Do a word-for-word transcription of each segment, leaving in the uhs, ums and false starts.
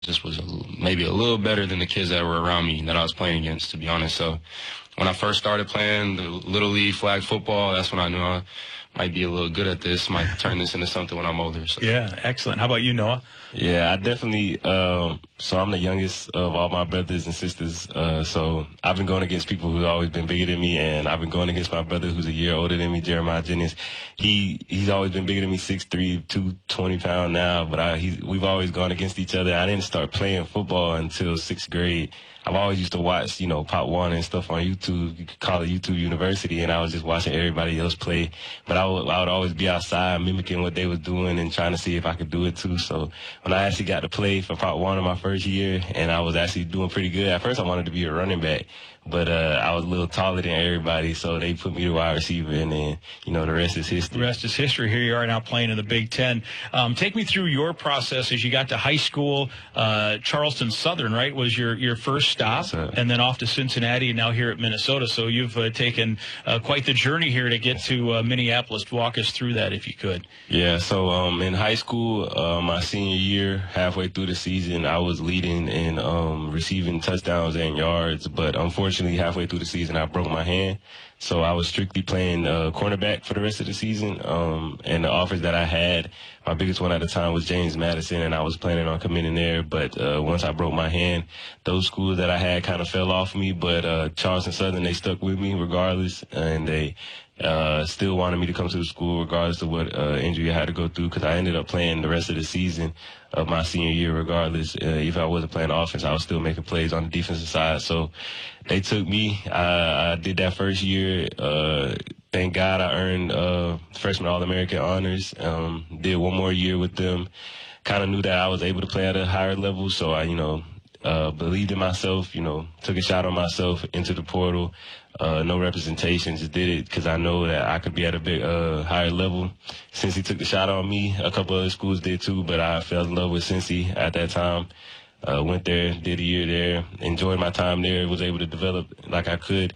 just was a, maybe a little better than the kids that were around me that I was playing against, to be honest. So when I first started playing the Little League flag football, that's when I knew I might be a little good at this, might turn this into something when I'm older. So. Yeah, excellent. How about you, Noah? Yeah, I definitely, um, so I'm the youngest of all my brothers and sisters. Uh, so I've been going against people who've always been bigger than me, and I've been going against my brother who's a year older than me, Jeremiah Jennings. He, he's always been bigger than me, six three, two twenty pounds now, but I, he's, we've always gone against each other. I didn't start playing football until sixth grade. I've always used to watch, you know, Pop One and stuff on YouTube. You could call it YouTube University, and I was just watching everybody else play. But I would, I would always be outside mimicking what they was doing and trying to see if I could do it too. So when I actually got to play for Pop One in my first year, and I was actually doing pretty good. At first, I wanted to be a running back, but uh, I was a little taller than everybody, so they put me to wide receiver, and then, you know, the rest is history. The rest is history. Here you are now playing in the Big Ten. Um, take me through your process as you got to high school. Uh, Charleston Southern, right, was your, your first stop, yes, and then off to Cincinnati, and now here at Minnesota. So you've uh, taken uh, quite the journey here to get to uh, Minneapolis. Walk us through that, if you could. Yeah, so um, in high school, uh, my senior year, halfway through the season, I was leading in um, receiving touchdowns and yards, but unfortunately, halfway through the season, I broke my hand. So I was strictly playing uh, cornerback for the rest of the season. Um, and the offers that I had, my biggest one at the time was James Madison, and I was planning on committing there. But uh, once I broke my hand, those schools that I had kind of fell off me. But uh, Charleston Southern, they stuck with me regardless, and they uh, still wanted me to come to the school regardless of what uh, injury I had to go through, because I ended up playing the rest of the season of my senior year regardless. Uh, if I wasn't playing offense, I was still making plays on the defensive side. So they took me. I, I did that first year. Uh, thank God I earned uh, freshman All-American honors. Um, did one more year with them. Kind of knew that I was able to play at a higher level, so I, you know, uh, believed in myself, you know, took a shot on myself into the portal. Uh, no representation, just did it because I know that I could be at a big, uh, higher level. Cincy took the shot on me. A couple other schools did too, but I fell in love with Cincy at that time. Uh, went there, did a year there, enjoyed my time there, was able to develop like I could.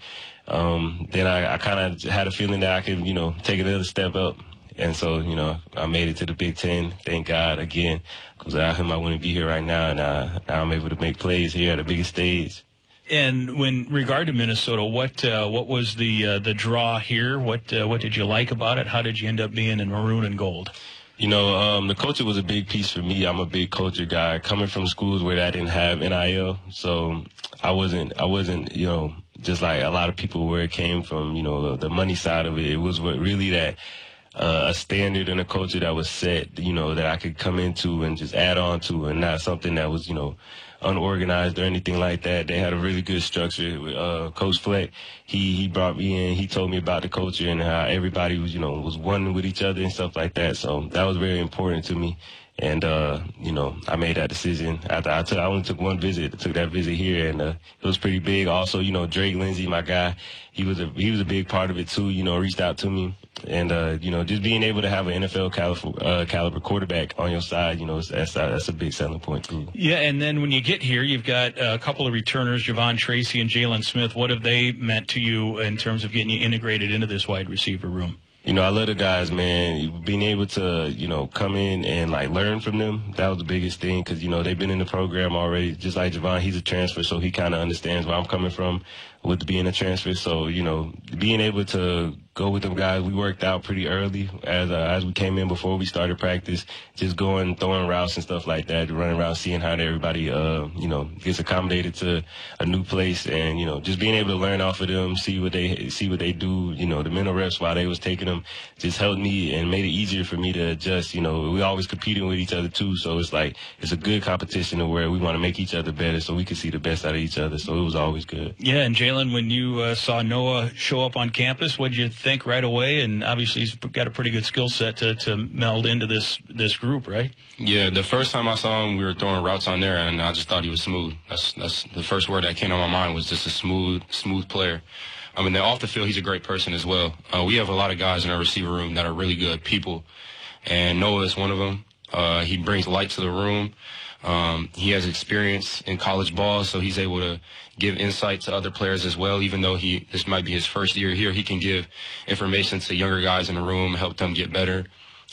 Um, then I, I kind of had a feeling that I could, you know, take another step up. And so, you know, I made it to the Big Ten. Thank God again, because without him, I wouldn't be here right now. And uh, now I'm able to make plays here at the biggest stage. And when regard to Minnesota, what uh, what was the uh, the draw here? What uh, what did you like about it? How did you end up being in maroon and gold? You know, um, the culture was a big piece for me. I'm a big culture guy, coming from schools where I didn't have N I L, so I wasn't I wasn't you know, just like a lot of people where it came from. You know, the, the money side of it. It was what really that. Uh, a standard and a culture that was set, you know, that I could come into and just add on to, and not something that was, you know, unorganized or anything like that. They had a really good structure. Uh, Coach Fleck, he, he brought me in, he told me about the culture and how everybody was, you know, was one with each other and stuff like that. So that was very important to me. And, uh, you know, I made that decision after I took, I only took one visit. I took that visit here, and, uh, it was pretty big. Also, you know, Drake Lindsey, my guy, he was a, he was a big part of it too, you know, reached out to me. And, uh, you know, just being able to have an N F L caliber, uh, caliber quarterback on your side, you know, that's, that's a big selling point too. Yeah. And then when you get here, you've got a couple of returners, Javon Tracy and Jalen Smith. What have they meant to you in terms of getting you integrated into this wide receiver room? You know, I love the guys, man. Being able to, you know, come in and, like, learn from them, that was the biggest thing because, you know, they've been in the program already. Just like Javon, he's a transfer, so he kind of understands where I'm coming from with being a transfer. So, you know, being able to go with them guys, we worked out pretty early as uh, as we came in before we started practice, just going, throwing routes and stuff like that, running around, seeing how everybody, uh, you know, gets accommodated to a new place, and, you know, just being able to learn off of them, see what they see what they do, you know, the mental reps while they was taking them just helped me and made it easier for me to adjust. You know, we always competing with each other too, so it's like it's a good competition to where we want to make each other better so we can see the best out of each other. So it was always good. Yeah, and Jalen, when you uh, saw Noah show up on campus, what did you think right away? And obviously he's got a pretty good skill set to, to meld into this this group, right? Yeah, the first time I saw him, we were throwing routes on there, and I just thought he was smooth. That's that's the first word that came to my mind was just a smooth, smooth player. I mean, off the field, he's a great person as well. Uh, we have a lot of guys in our receiver room that are really good people, and Noah is one of them. Uh, he brings light to the room. Um, he has experience in college ball, so he's able to give insight to other players as well. Even though he this might be his first year here, he can give information to younger guys in the room, help them get better.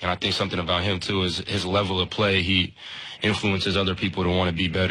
And I think something about him, too, is his level of play. He influences other people to want to be better.